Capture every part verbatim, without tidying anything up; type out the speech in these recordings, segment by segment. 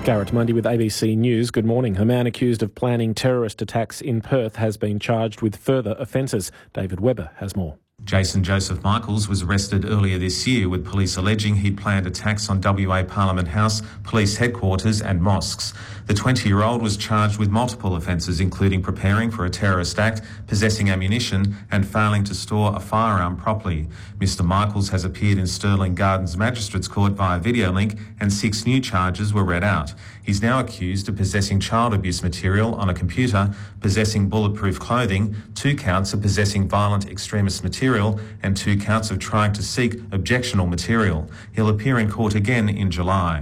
Garrett Mundy with A B C News. Good morning. A man accused of planning terrorist attacks in Perth has been charged with further offences. David Webber has more. Jason Joseph Michaels was arrested earlier this year with police alleging he'd planned attacks on W A Parliament House, police headquarters and mosques. The twenty-year-old was charged with multiple offences, including preparing for a terrorist act, possessing ammunition and failing to store a firearm properly. Mister Michaels has appeared in Stirling Gardens Magistrates Court via video link and six new charges were read out. He's now accused of possessing child abuse material on a computer, possessing bulletproof clothing, two counts of possessing violent extremist material and two counts of trying to seek objectionable material. He'll appear in court again in July.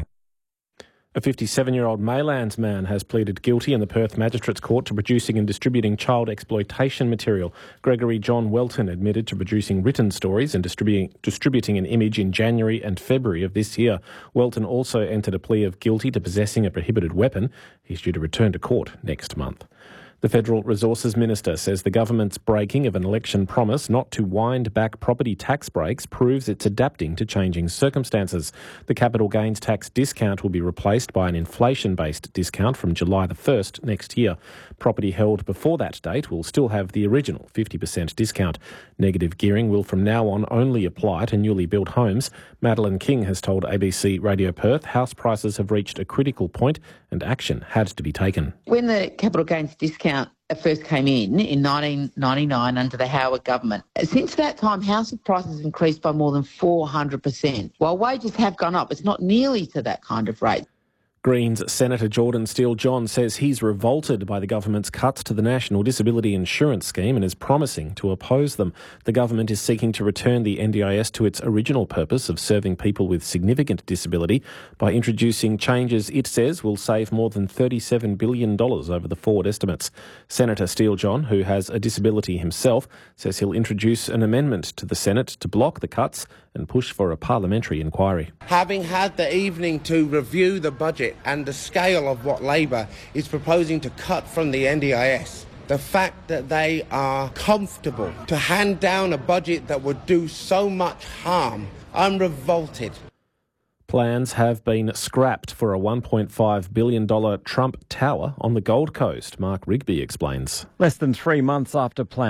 A fifty-seven-year-old Maylands man has pleaded guilty in the Perth Magistrates Court to producing and distributing child exploitation material. Gregory John Welton admitted to producing written stories and distributing, distributing an image in January and February of this year. Welton also entered a plea of guilty to possessing a prohibited weapon. He's due to return to court next month. The Federal Resources Minister says the government's breaking of an election promise not to wind back property tax breaks proves it's adapting to changing circumstances. The capital gains tax discount will be replaced by an inflation-based discount from July the first next year. Property held before that date will still have the original fifty percent discount. Negative gearing will from now on only apply to newly built homes. Madeline King has told A B C Radio Perth house prices have reached a critical point and action had to be taken. When the capital gains discount first came in in nineteen ninety-nine under the Howard government, since that time house prices have increased by more than four hundred percent. While wages have gone up, it's not nearly to that kind of rate. Greens Senator Jordan Steele-John says he's revolted by the government's cuts to the National Disability Insurance Scheme and is promising to oppose them. The government is seeking to return the N D I S to its original purpose of serving people with significant disability by introducing changes it says will save more than thirty-seven billion dollars over the forward estimates. Senator Steele-John, who has a disability himself, says he'll introduce an amendment to the Senate to block the cuts and push for a parliamentary inquiry. Having had the evening to review the budget and the scale of what Labor is proposing to cut from the N D I S, the fact that they are comfortable to hand down a budget that would do so much harm, I'm revolted. Plans have been scrapped for a one point five billion dollars Trump Tower on the Gold Coast. Mark Rigby explains. Less than three months after plans